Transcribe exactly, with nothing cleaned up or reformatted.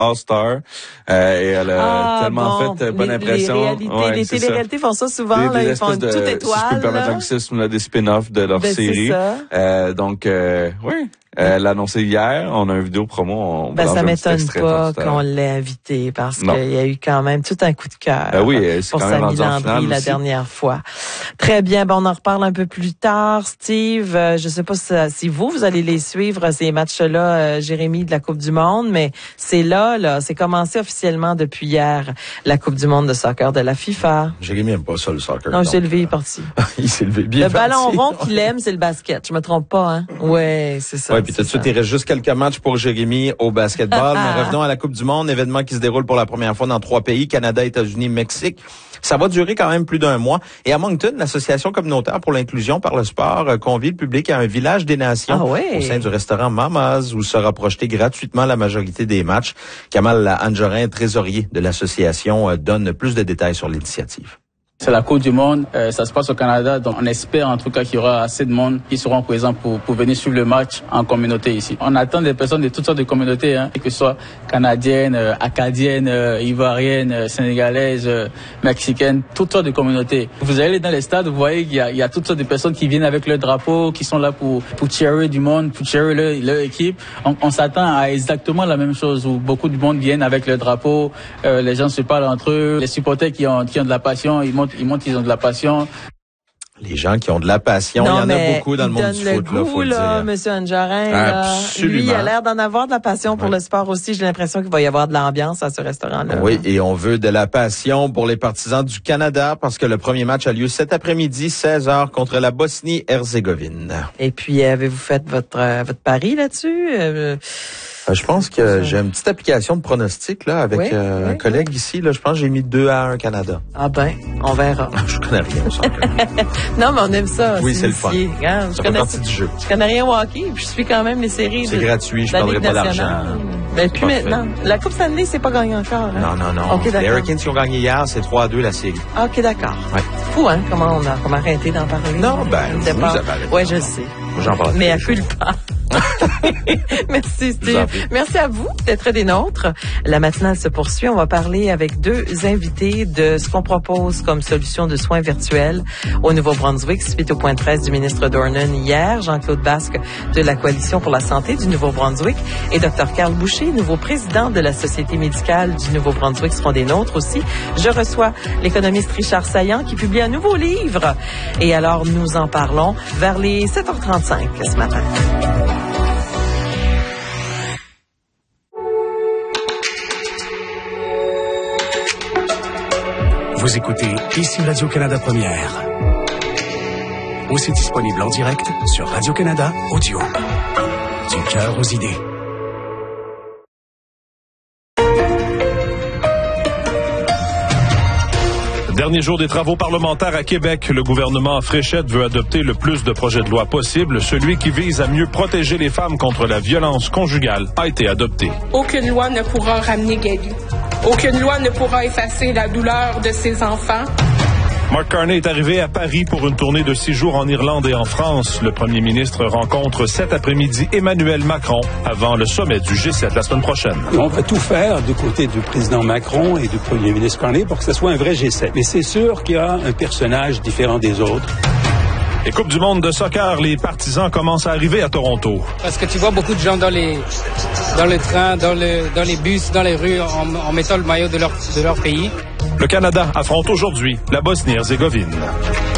All-Star. Euh, et elle a ah, tellement bon, fait bonne les, impression. Les, réalités, ouais, les téléréalités font ça souvent. Des, là, des ils font de, toute étoile. Si je peux me permettre l'anglicisme, là, des spin-offs de leur ben, série. C'est ça. Euh, donc, euh, oui. Elle l'a annoncé hier. On a une vidéo promo. On ben, ça m'étonne pas extrait, qu'on l'ait invité parce qu'il y a eu quand même tout un coup de cœur ben oui, c'est pour quand même Samy Landry la aussi. dernière fois. Très bien. Bon, on en reparle un peu plus tard. Steve, euh, je sais pas si, si vous, vous allez les suivre, ces matchs-là, euh, Jérémy, de la Coupe du Monde, mais c'est là, là. C'est commencé officiellement depuis hier, la Coupe du Monde de soccer de la FIFA. Jérémy aime pas ça, le soccer. Non, j'ai levé, il est parti. il s'est levé bien. Le parti. ballon rond qu'il aime, c'est le basket. Je me trompe pas, hein? Ouais, c'est ça. Ouais, puis tout de suite, il reste juste quelques matchs pour Jérémy au basketball. Mais revenons à la Coupe du Monde, événement qui se déroule pour la première fois dans trois pays, Canada, États-Unis, Mexique. Ça va durer quand même plus d'un mois. Et à Moncton, l'association communautaire pour l'inclusion par le sport convie le public à un village des nations ah ouais. au sein du restaurant Mamas où sera projeté gratuitement la majorité des matchs. Kamal Anjorin, trésorier de l'association, donne plus de détails sur l'initiative. C'est la Coupe du Monde, euh, ça se passe au Canada, donc on espère en tout cas qu'il y aura assez de monde qui seront présents pour, pour venir suivre le match en communauté ici. On attend des personnes de toutes sortes de communautés, hein, que ce soit canadiennes, euh, acadiennes, euh, ivoiriennes, euh, sénégalaises, euh, mexicaines, toutes sortes de communautés. Vous allez dans les stades, vous voyez qu'il y a, il y a toutes sortes de personnes qui viennent avec leur drapeau, qui sont là pour, pour cheerer du monde, pour cheerer leur, leur équipe. On, on s'attend à exactement la même chose où beaucoup de monde viennent avec leur drapeau, euh, les gens se parlent entre eux, les supporters qui ont, qui ont de la passion, ils montent Ils montrent qu'ils ont de la passion. Les gens qui ont de la passion, non, il y en a beaucoup dans le monde du foot, goût, là, faut le là, dire. Monsieur Anjorin, là, lui, il a l'air d'en avoir de la passion pour ouais. le sport aussi. J'ai l'impression qu'il va y avoir de l'ambiance à ce restaurant-là. Oui, et on veut de la passion pour les partisans du Canada parce que le premier match a lieu cet après-midi, seize heures, contre la Bosnie-Herzégovine. Et puis, avez-vous fait votre euh, votre pari là-dessus? Euh, Euh, je pense que j'ai une petite application de pronostic là avec oui, euh, oui, un collègue oui. ici. Là, je pense que j'ai mis deux à un Canada. Ah ben, on verra. Je connais rien au soccer. Non, mais on aime ça. Oui, c'est le fun. Regarde, ça je fait connais, partie du jeu. Je connais rien au hockey, puis je suis quand même les séries. C'est de, gratuit, je ne prendrai pas d'argent. Mais plus maintenant. La Coupe Stanley, c'est pas gagné encore. Hein? Non, non, non. Okay, les Hurricanes qui ont gagné hier, c'est trois à deux la série. OK, d'accord. Ouais. C'est fou, hein, comment on a comment arrêté d'en parler. Non, ben, vous avez arrêté. Ouais, je sais. Moi, j'en parle. Mais à culpa. Merci Steve. Merci à vous d'être des nôtres. La matinale se poursuit. On va parler avec deux invités de ce qu'on propose comme solution de soins virtuels au Nouveau-Brunswick suite au point de presse du ministre Dornan hier. Jean-Claude Basque de la Coalition pour la santé du Nouveau-Brunswick et Dr Carl Boucher, nouveau président de la Société médicale du Nouveau-Brunswick, seront des nôtres aussi. Je reçois l'économiste Richard Saillant qui publie un nouveau livre. Et alors, nous en parlons vers les sept heures trente-cinq ce matin. Vous écoutez ici Radio-Canada Première. Aussi disponible en direct sur Radio-Canada Audio. Du cœur aux idées. Dernier jour des travaux parlementaires à Québec. Le gouvernement Fréchette veut adopter le plus de projets de loi possible. Celui qui vise à mieux protéger les femmes contre la violence conjugale a été adopté. Aucune loi ne pourra ramener Gaby. Aucune loi ne pourra effacer la douleur de ses enfants. Mark Carney est arrivé à Paris pour une tournée de six jours en Irlande et en France. Le premier ministre rencontre cet après-midi Emmanuel Macron avant le sommet du G sept la semaine prochaine. On va tout faire du côté du président Macron et du premier ministre Carney pour que ce soit un vrai G sept. Mais c'est sûr qu'il y a un personnage différent des autres. Et Coupe du monde de soccer, les partisans commencent à arriver à Toronto. Parce que tu vois beaucoup de gens dans les dans le train, dans le dans les bus, dans les rues en, en mettant le maillot de leur de leur pays. Le Canada affronte aujourd'hui la Bosnie-Herzégovine.